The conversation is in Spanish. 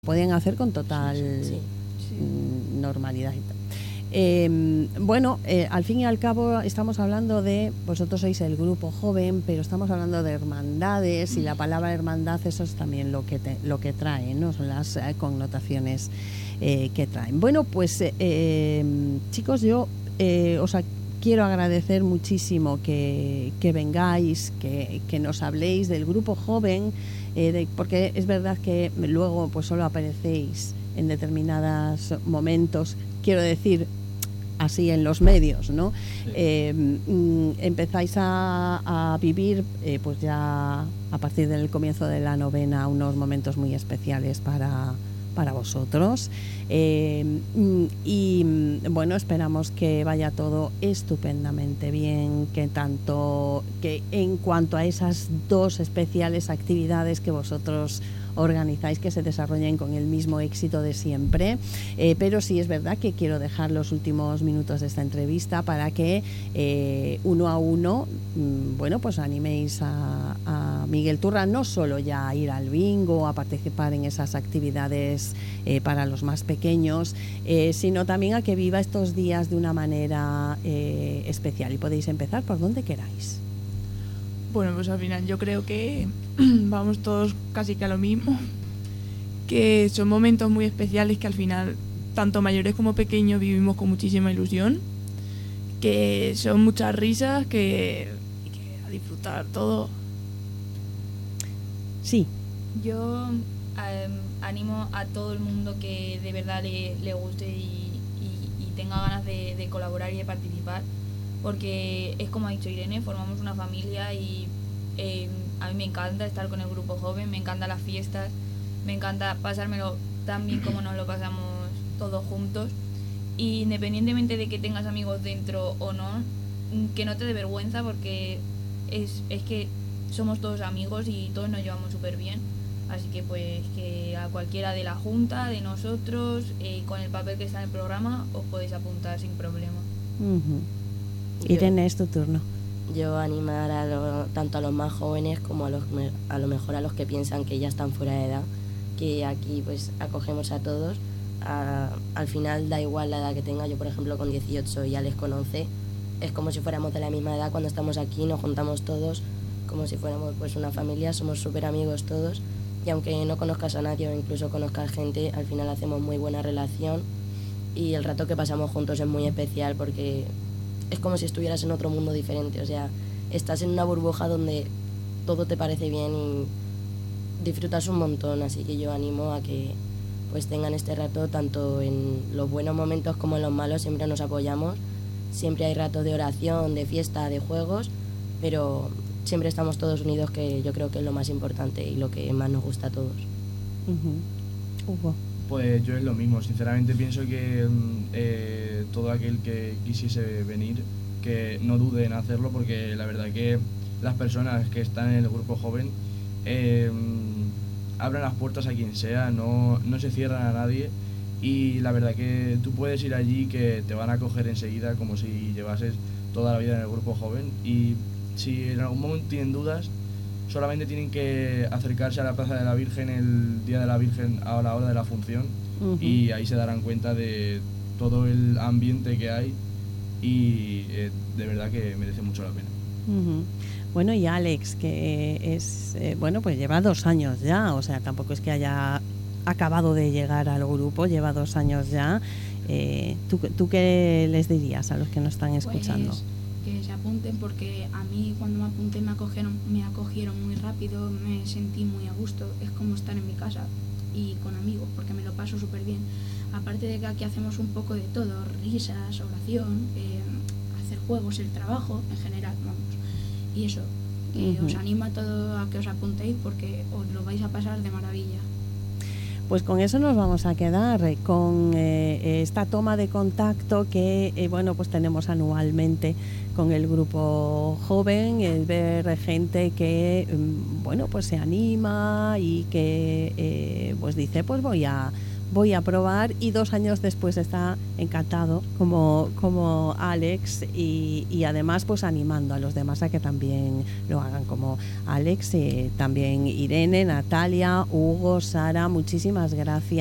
podían hacer con total normalidad y tal. Bueno, al fin y al cabo estamos hablando de, vosotros sois el grupo joven, pero estamos hablando de hermandades, y la palabra hermandad, eso es también lo que trae, ¿no? Son las connotaciones que traen. Bueno, pues chicos, yo os quiero agradecer muchísimo que vengáis, que nos habléis del grupo joven, porque es verdad que luego pues solo aparecéis en determinados momentos, quiero decir, así en los medios, ¿no? Sí. Empezáis a vivir pues ya a partir del comienzo de la novena unos momentos muy especiales para vosotros, y bueno, esperamos que vaya todo estupendamente bien, que en cuanto a esas dos especiales actividades que vosotros organizáis, que se desarrollen con el mismo éxito de siempre, pero sí es verdad que quiero dejar los últimos minutos de esta entrevista para que uno a uno, bueno, pues animéis a Miguel Turra no solo ya a ir al bingo, a participar en esas actividades para los más pequeños, sino también a que viva estos días de una manera especial, y podéis empezar por donde queráis. Bueno, pues al final yo creo que vamos todos casi que a lo mismo, que son momentos muy especiales que al final tanto mayores como pequeños vivimos con muchísima ilusión, que son muchas risas, que a disfrutar todo. Sí. Yo animo a todo el mundo que de verdad le guste y tenga ganas de colaborar y de participar, porque es como ha dicho Irene, formamos una familia y a mí me encanta estar con el grupo joven, me encantan las fiestas, me encanta pasármelo tan bien como nos lo pasamos todos juntos, y independientemente de que tengas amigos dentro o no, que no te dé vergüenza, porque es que somos todos amigos y todos nos llevamos súper bien, así que pues que a cualquiera de la junta, de nosotros, con el papel que está en el programa, os podéis apuntar sin problema. Irene, es tu turno. Yo animar tanto a los más jóvenes como a lo mejor a los que piensan que ya están fuera de edad, que aquí pues acogemos a todos. Al final da igual la edad que tenga. Yo por ejemplo con 18 ya les conoce, es como si fuéramos de la misma edad. Cuando estamos aquí nos juntamos todos como si fuéramos pues una familia, somos súper amigos todos, y aunque no conozcas a nadie o incluso conozcas gente, al final hacemos muy buena relación, y el rato que pasamos juntos es muy especial porque es como si estuvieras en otro mundo diferente, o sea, estás en una burbuja donde todo te parece bien y disfrutas un montón, así que yo animo a que pues tengan este rato, tanto en los buenos momentos como en los malos, siempre nos apoyamos, siempre hay ratos de oración, de fiesta, de juegos, pero siempre estamos todos unidos, que yo creo que es lo más importante y lo que más nos gusta a todos. Hugo. Pues yo es lo mismo, sinceramente pienso que todo aquel que quisiese venir, que no dude en hacerlo, porque la verdad que las personas que están en el grupo joven abren las puertas a quien sea, no se cierran a nadie, y la verdad que tú puedes ir allí que te van a coger enseguida como si llevases toda la vida en el grupo joven, y si en algún momento tienen dudas, solamente tienen que acercarse a la Plaza de la Virgen el día de la Virgen a la hora de la función, y ahí se darán cuenta de todo el ambiente que hay, y de verdad que merece mucho la pena. Bueno, y Alex, que es, bueno, pues lleva 2 años ya, o sea, tampoco es que haya acabado de llegar al grupo, lleva 2 años ya. ¿Tú qué les dirías a los que nos están escuchando? Pues que se apunten, porque a mí cuando me apunté me acogieron muy rápido, me sentí muy a gusto, es como estar en mi casa y con amigos, porque me lo paso súper bien. Aparte de que aquí hacemos un poco de todo, risas, oración, hacer juegos, el trabajo en general, vamos. Y eso, os animo a todo a que os apuntéis, porque os lo vais a pasar de maravilla. Pues con eso nos vamos a quedar, con esta toma de contacto que bueno, pues tenemos anualmente con el grupo joven, el ver gente que bueno, pues se anima y que pues dice, pues voy a voy a probar, y 2 años después está encantado como Alex, y además pues animando a los demás a que también lo hagan como Alex, también Irene, Natalia, Hugo, Sara, muchísimas gracias.